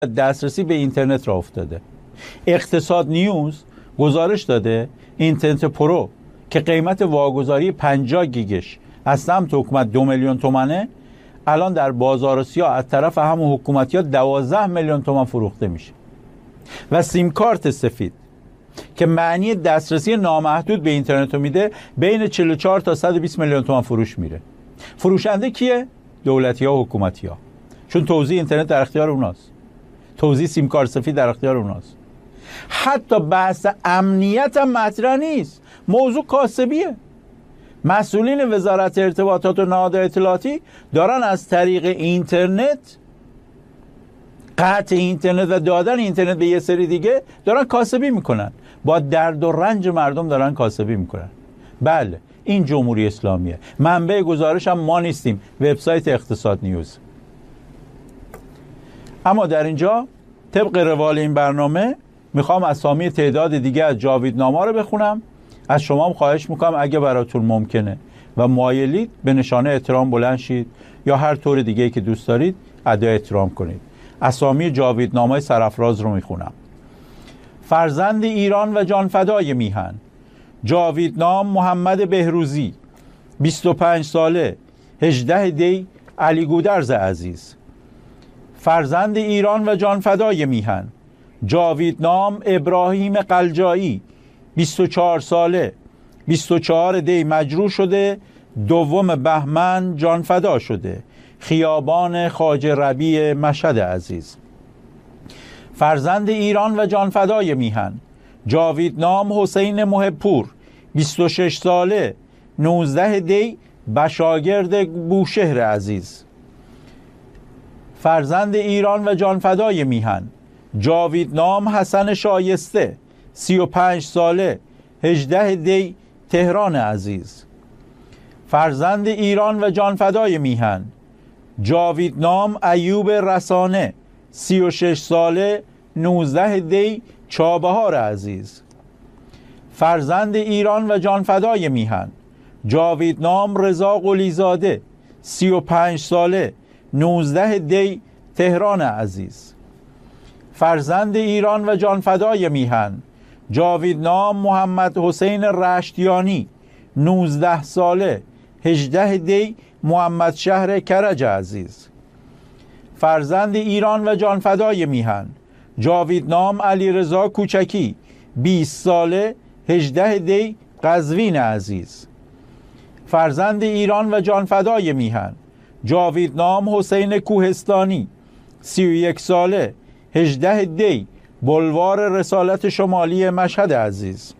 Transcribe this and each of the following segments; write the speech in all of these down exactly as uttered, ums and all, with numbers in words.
دسترسی به اینترنت را افتاده. اقتصاد نیوز گزارش داده اینترنت پرو که قیمت واگذاری پنجاه گیگش از سمت حکومت دو میلیون تومنه، الان در بازار سیاه از طرف همون حکومتی ها دوازده میلیون تومان فروخته میشه. و سیم کارت سفید که معنی دسترسی نامحدود به اینترنت رو میده، بین چهل و چهار تا صد و بیست میلیون تومان فروش میره. فروشنده کیه؟ دولتی ها و حکومتی ها، چون توزیع اینترنت در اختیار اوناست، توزیع سیم کارت سفید در اختیار اوناست. حتی بحث امنیت هم مطرح نیست، موضوع کاسبیه. مسئولین وزارت ارتباطات و نهادهای اطلاعاتی دارن از طریق اینترنت، قطع اینترنت و دادن اینترنت به یه سری دیگه، دارن کاسبی میکنن، با درد و رنج مردم دارن کاسبی میکنن. بله، این جمهوری اسلامیه. منبع گزارش هم ما نیستیم، وبسایت اقتصاد نیوز. اما در اینجا طبق روال این برنامه میخوام اسامی تعداد دیگه از جاویدنامه‌ها رو بخونم. از شما هم خواهش میکنم اگه براتون ممکنه و مایلید به نشانه احترام بلند شید یا هر طور دیگه که دوست دارید ادای احترام کنید. اسامی جاویدنامه سرافراز رو میخونم. فرزند ایران و جانفدای میهن، جاویدنام محمد بهروزی، بیست و پنج ساله، هجده دی، علی گودرز عزیز. فرزند ایران و جانفدای میهن، جاویدنام ابراهیم قلجایی، بیست و چهار ساله، بیست و چهار دی مجروح شده، دوم بهمن جانفدا شده، خیابان خواجه ربیع مشهد عزیز. فرزند ایران و جانفدای میهن، جاویدنام حسین محبپور، بیست و شش ساله، نوزده دی، بشاگرد بوشهر عزیز. فرزند ایران و جانفدای میهن، جاویدنام حسن شایسته، سی و پنج ساله، هجده دی، تهران عزیز. فرزند ایران و جانفدای میهن، جاویدنام ایوب رسانه، سی و شش ساله، نوزده دی، چابهار عزیز. فرزند ایران و جانفدای میهن، جاویدنام رضا قلیزاده، سی و پنج ساله، نوزده دی، تهران عزیز. فرزند ایران و جانفدای میهن، جاویدنام محمد حسین رشتیانی، نوزده ساله، هجده دی، محمد شهر کرج عزیز. فرزند ایران و جانفدای میهن، جاویدنام علی رضا کوچکی، بیست ساله، هجده دی، قزوین عزیز. فرزند ایران و جانفدای میهن، جاویدنام حسین کوهستانی، سی و یک ساله، هجده دی، بلوار رسالت شمالی مشهد عزیز.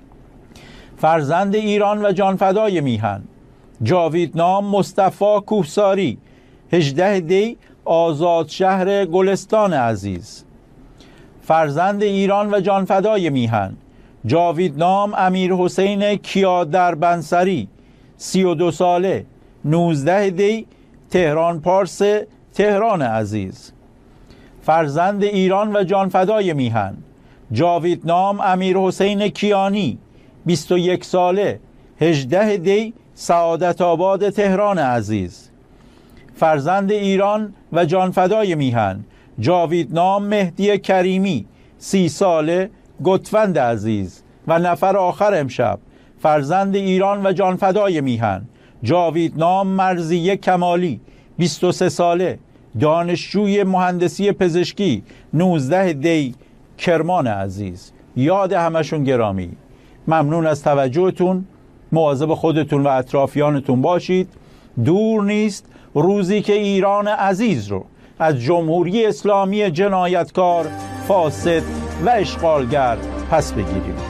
فرزند ایران و جانفدای میهن، جاویدنام مصطفی کوهساری، هجده دی، آزاد شهر گلستان عزیز. فرزند ایران و جانفدای میهن، جاویدنام امیر حسین کیادربنسری، سی و دو ساله، نوزده دی، تهران پارس تهران عزیز. فرزند ایران و جانفدای میهن، جاویدنام امیر حسین کیانی، بیست و یک ساله، هجده دی، سعادت آباد تهران عزیز. فرزند ایران و جانفدای میهن، جاویدنام مهدی کریمی، سی ساله، گتوند عزیز. و نفر آخر امشب، فرزند ایران و جانفدای میهن، جاویدنام مرضیه کمالی، بیست و سه ساله، دانشجوی مهندسی پزشکی، نوزده دی، کرمان عزیز. یاد همشون گرامی. ممنون از توجهتون. مواظب خودتون و اطرافیانتون باشید. دور نیست روزی که ایران عزیز رو از جمهوری اسلامی جنایتکار، فاسد و اشغالگر پس بگیریم.